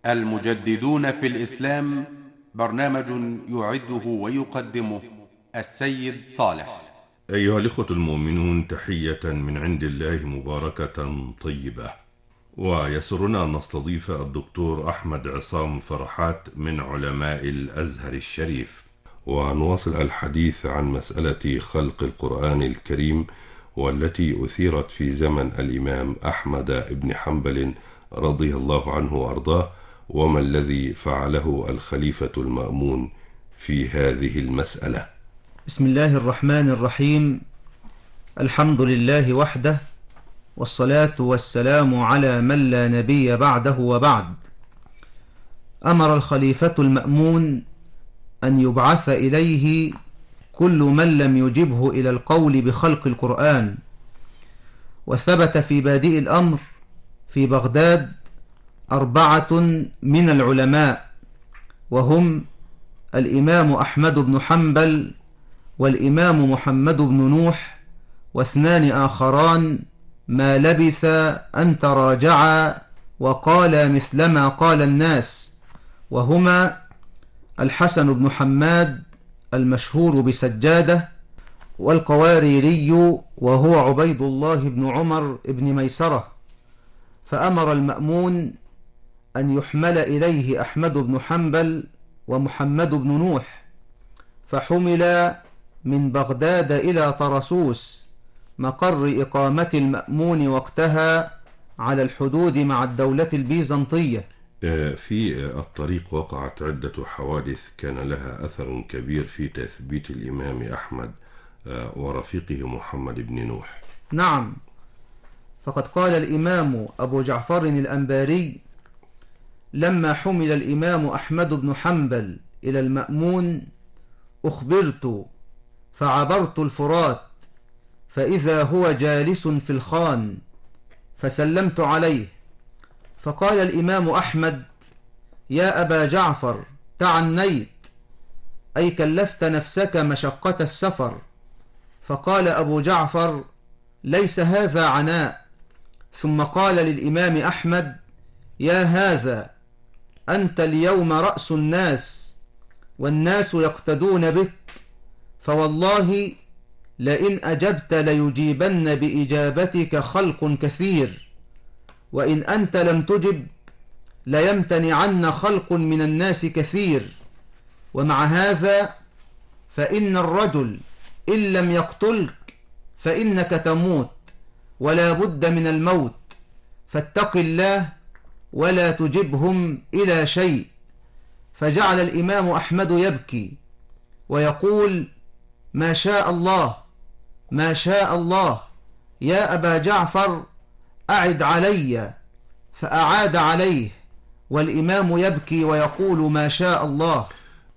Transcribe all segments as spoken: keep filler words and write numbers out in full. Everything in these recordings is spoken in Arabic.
المجددون في الإسلام، برنامج يعده ويقدمه السيد صالح. أيها الإخوة المؤمنون، تحية من عند الله مباركة طيبة، ويسرنا أن نستضيف الدكتور أحمد عصام فرحات من علماء الأزهر الشريف، ونواصل الحديث عن مسألة خلق القرآن الكريم، والتي أثيرت في زمن الإمام أحمد بن حنبل رضي الله عنه وأرضاه، وما الذي فعله الخليفة المأمون في هذه المسألة. بسم الله الرحمن الرحيم. الحمد لله وحده، والصلاة والسلام على من لا نبي بعده وبعد. أمر الخليفة المأمون أن يبعث إليه كل من لم يجبه إلى القول بخلق القرآن، وثبت في بادئ الأمر في بغداد أربعة من العلماء، وهم الإمام أحمد بن حنبل، والإمام محمد بن نوح، واثنان آخران ما لبث أن تراجعا وقال مثلما قال الناس، وهما الحسن بن حماد المشهور بسجادة، والقواريري وهو عبيد الله بن عمر بن ميسرة. فأمر المأمون أن يحمل إليه أحمد بن حنبل ومحمد بن نوح، فحمل من بغداد إلى طرسوس مقر إقامة المأمون وقتها على الحدود مع الدولة البيزنطية. في الطريق وقعت عدة حوادث كان لها أثر كبير في تثبيت الإمام أحمد ورفيقه محمد بن نوح. نعم، فقد قال الإمام أبو جعفر الأنباري: لما حمل الإمام أحمد بن حنبل إلى المأمون أخبرت فعبرت الفرات، فإذا هو جالس في الخان، فسلمت عليه، فقال الإمام أحمد: يا أبا جعفر، تعنيت، أي كلفت نفسك مشقة السفر. فقال أبو جعفر: ليس هذا عناء. ثم قال للإمام أحمد: يا هذا، أنت اليوم رأس الناس، والناس يقتدون بك، فوالله لئن أجبت ليجيبن بإجابتك خلق كثير، وإن أنت لم تجب ليمتنعن خلق من الناس كثير. ومع هذا فإن الرجل إن لم يقتلك فإنك تموت، ولا بد من الموت، فاتق الله ولا تجبهم إلى شيء. فجعل الإمام أحمد يبكي ويقول: ما شاء الله، ما شاء الله، يا أبا جعفر أعد علي. فأعاد عليه والإمام يبكي ويقول: ما شاء الله.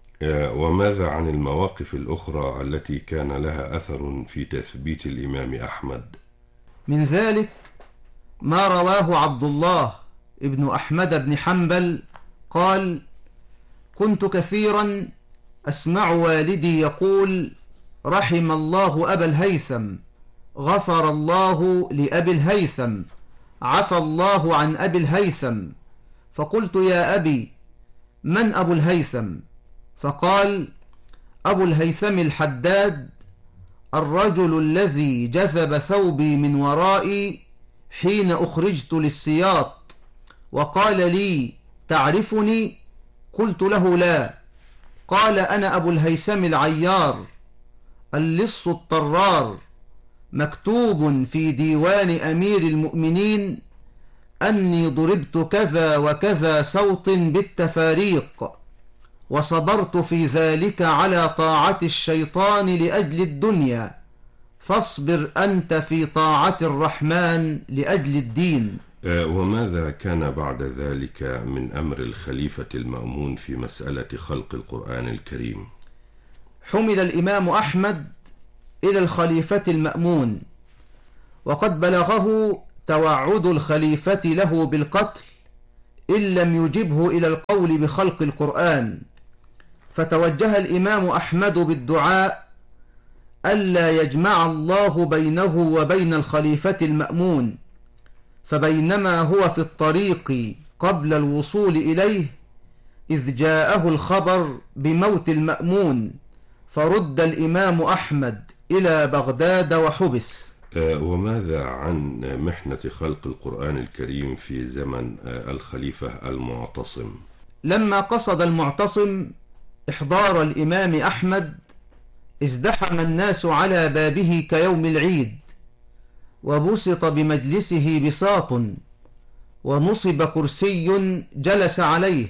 وماذا عن المواقف الأخرى التي كان لها أثر في تثبيت الإمام أحمد؟ من ذلك ما رواه عبد الله ابن أحمد بن حنبل قال: كنت كثيرا أسمع والدي يقول: رحم الله أبا الهيثم، غفر الله لأبي الهيثم، عفى الله عن أبي الهيثم. فقلت: يا أبي، من أبو الهيثم؟ فقال: أبو الهيثم الحداد، الرجل الذي جذب ثوبي من ورائي حين أخرجت للسياط، وقال لي: تعرفني؟ قلت له: لا. قال: أنا أبو الهيثم العيار اللص الطرار، مكتوب في ديوان أمير المؤمنين أني ضربت كذا وكذا صوت بالتفاريق، وصبرت في ذلك على طاعة الشيطان لأجل الدنيا، فاصبر أنت في طاعة الرحمن لأجل الدين. وماذا كان بعد ذلك من أمر الخليفة المأمون في مسألة خلق القرآن الكريم؟ حمل الإمام أحمد إلى الخليفة المأمون، وقد بلغه توعد الخليفة له بالقتل إن لم يجبه إلى القول بخلق القرآن، فتوجه الإمام أحمد بالدعاء ألا يجمع الله بينه وبين الخليفة المأمون. فبينما هو في الطريق قبل الوصول إليه إذ جاءه الخبر بموت المأمون، فرد الإمام أحمد إلى بغداد وحبس. وماذا عن محنة خلق القرآن الكريم في زمن الخليفة المعتصم؟ لما قصد المعتصم إحضار الإمام أحمد ازدحم الناس على بابه كيوم العيد، وبسط بمجلسه بساط، ونصب كرسي جلس عليه،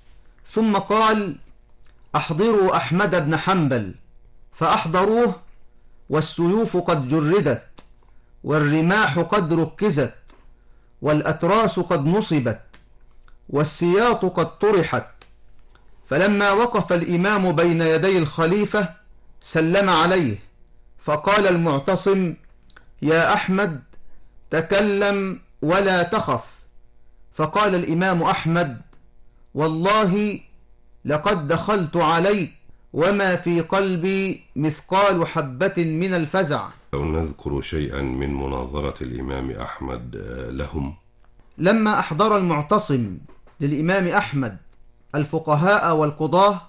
ثم قال: أحضروا أحمد بن حنبل. فأحضروه، والسيوف قد جردت، والرماح قد ركزت، والأتراس قد نصبت، والسياط قد طرحت. فلما وقف الإمام بين يدي الخليفة سلم عليه، فقال المعتصم: يا أحمد، تكلم ولا تخف. فقال الإمام أحمد: والله لقد دخلت عليك وما في قلبي مثقال حبة من الفزع. لو نذكر شيئا من مناظرة الإمام أحمد لهم. لما أحضر المعتصم للإمام أحمد الفقهاء والقضاة،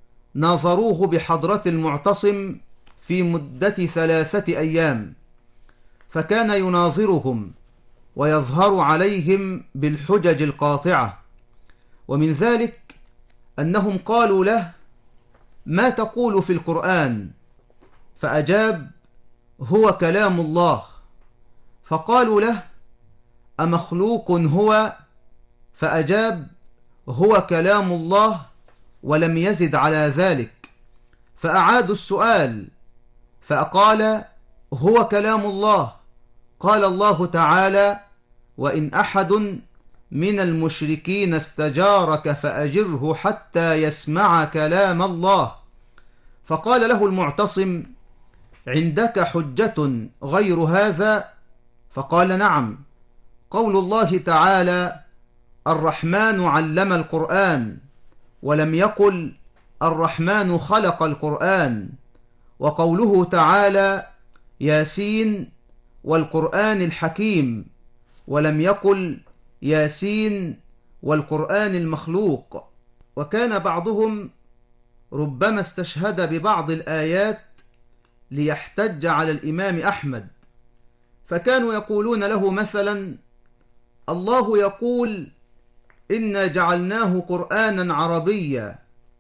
ناظروه بحضرة المعتصم في مدة ثلاثة أيام، فكان يناظرهم ويظهر عليهم بالحجج القاطعة. ومن ذلك أنهم قالوا له: ما تقول في القرآن؟ فأجاب: هو كلام الله. فقالوا له: أمخلوق هو؟ فأجاب: هو كلام الله، ولم يزد على ذلك. فأعادوا السؤال، فقال: هو كلام الله. قال الله تعالى: وإن أحد من المشركين استجارك فأجره حتى يسمع كلام الله. فقال له المعتصم: عندك حجة غير هذا؟ فقال: نعم، قول الله تعالى: الرحمن علم القرآن، ولم يقل الرحمن خلق القرآن. وقوله تعالى: ياسين والقرآن الحكيم، ولم يقل ياسين والقرآن المخلوق. وكان بعضهم ربما استشهد ببعض الآيات ليحتج على الإمام أحمد، فكانوا يقولون له مثلا: الله يقول إنا جعلناه قرآنا عربيا،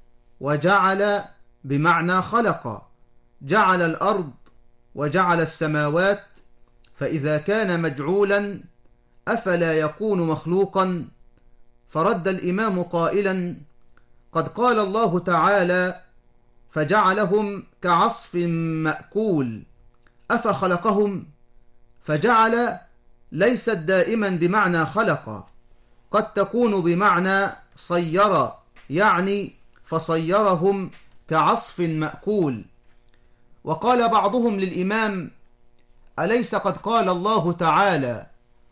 وجعل بمعنى خلق، جعل الأرض وجعل السماوات، فإذا كان مجعولا أفلا يكون مخلوقا؟ فرد الإمام قائلا: قد قال الله تعالى: فجعلهم كعصف مأكول، أفخلقهم؟ فجعل ليست دائما بمعنى خلق، قد تكون بمعنى صير، يعني فصيرهم كعصف مأكول. وقال بعضهم للإمام: أليس قد قال الله تعالى: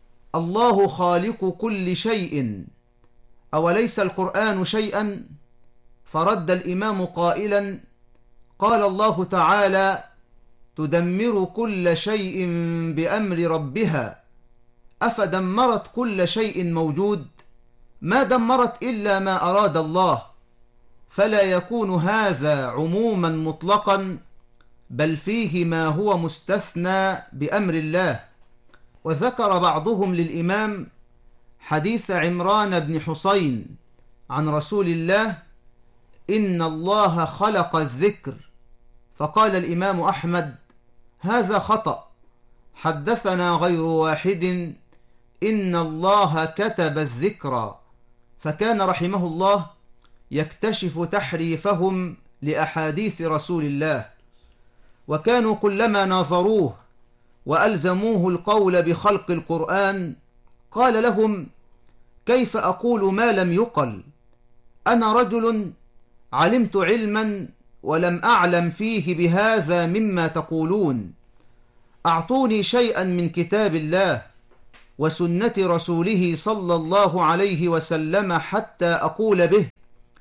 الله خالق كل شيء، أوليس القرآن شيئا؟ فرد الإمام قائلا: قال الله تعالى: تدمر كل شيء بأمر ربها، أفدمرت كل شيء موجود؟ ما دمرت إلا ما أراد الله، فلا يكون هذا عموما مطلقا، بل فيه ما هو مستثنى بأمر الله. وذكر بعضهم للإمام حديث عمران بن حسين عن رسول الله: إن الله خلق الذكر. فقال الإمام أحمد: هذا خطأ، حدثنا غير واحد إن الله كتب الذكر. فكان رحمه الله يكتشف تحريفهم لأحاديث رسول الله، وكانوا كلما ناظروه وألزموه القول بخلق القرآن قال لهم: كيف أقول ما لم يقل؟ أنا رجل علمت علما ولم أعلم فيه بهذا مما تقولون، أعطوني شيئا من كتاب الله وسنة رسوله صلى الله عليه وسلم حتى أقول به.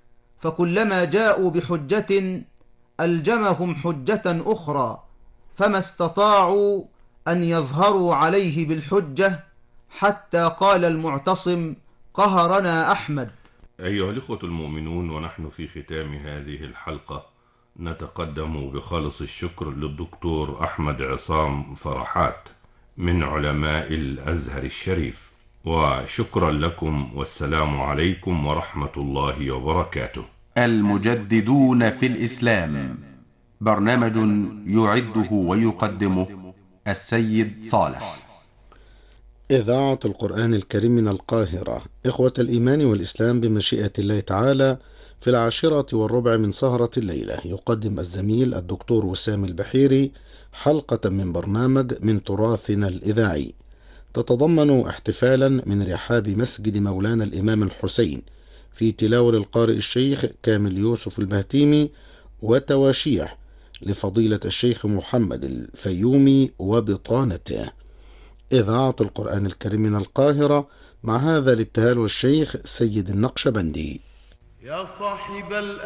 فكلما جاءوا بحجة ألجمهم حجة أخرى، فما استطاعوا أن يظهروا عليه بالحجة، حتى قال المعتصم: قهرنا أحمد. أيها الإخوة المؤمنون، ونحن في ختام هذه الحلقة نتقدم بخالص الشكر للدكتور أحمد عصام فرحات من علماء الأزهر الشريف، وشكرا لكم، والسلام عليكم ورحمة الله وبركاته. المجددون في الإسلام، برنامج يعده ويقدمه السيد صالح. إذاعة القرآن الكريم من القاهرة. إخوة الإيمان والإسلام، بمشيئة الله تعالى في العاشرة والربع من سهرة الليلة يقدم الزميل الدكتور وسام البحيري حلقة من برنامج من تراثنا الإذاعي، تتضمن احتفالا من رحاب مسجد مولانا الإمام الحسين في تلاوة القارئ الشيخ كامل يوسف البهتيمي وتواشيح لفضيلة الشيخ محمد الفيومي وبطانته. إذاعة القرآن الكريم من القاهرة، مع هذا الابتهال والشيخ سيد النقشبندي. يا صاحب